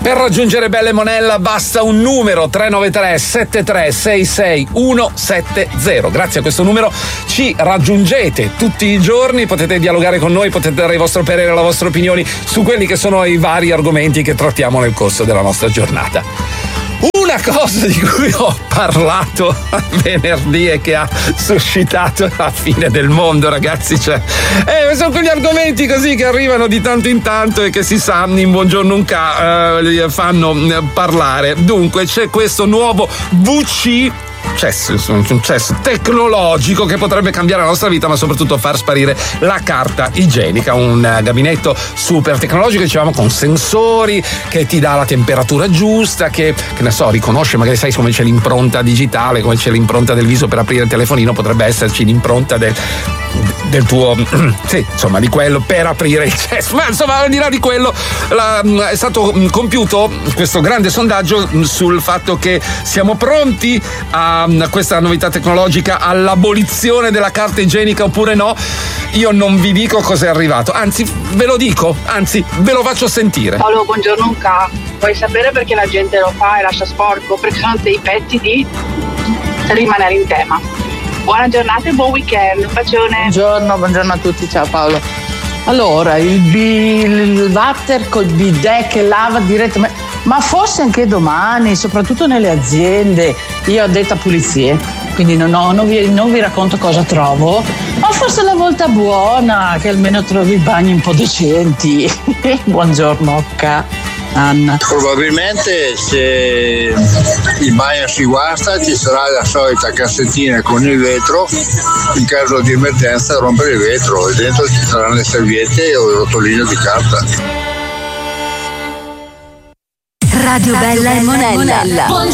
Per raggiungere Bella e Monella basta un numero: 393 7366 170. Grazie a questo numero ci raggiungete tutti i giorni, potete dialogare con noi, potete dare il vostro parere, le vostre opinioni su quelli che sono i vari argomenti che trattiamo nel corso della nostra giornata. Una cosa di cui ho parlato venerdì e che ha suscitato la fine del mondo, ragazzi, sono quegli argomenti così che arrivano di tanto in tanto e che si sa in Buongiorno Unca fanno parlare. Dunque c'è questo nuovo VC, un successo tecnologico che potrebbe cambiare la nostra vita, ma soprattutto far sparire la carta igienica. Un gabinetto super tecnologico, dicevamo, con sensori che ti dà la temperatura giusta, che ne so, riconosce, magari sai come c'è l'impronta digitale, come c'è l'impronta del viso per aprire il telefonino, potrebbe esserci l'impronta del tuo sì, insomma, di quello per aprire il cesso. Ma insomma, al di là di quello, è stato compiuto questo grande sondaggio sul fatto che siamo pronti a questa novità tecnologica, all'abolizione della carta igienica oppure no. Io non vi dico cos'è arrivato, anzi ve lo dico, anzi ve lo faccio sentire. Paolo, Buongiorno Unca, vuoi sapere perché la gente lo fa e lascia sporco? Perché sono dei pezzi di rimanere in tema. Buona giornata e buon weekend, un bacione. Buongiorno a tutti, ciao Paolo. Allora, il water col bidet che lava direttamente, ma forse anche domani, soprattutto nelle aziende. Io ho detta pulizie, quindi non vi racconto cosa trovo, ma forse la volta buona, che almeno trovi i bagni un po' decenti. Buongiorno, Anna. Probabilmente se il bagno si guasta ci sarà la solita cassettina con il vetro, in caso di emergenza rompere il vetro e dentro ci saranno le serviette o il rotolino di carta. Radio Bella e Monella.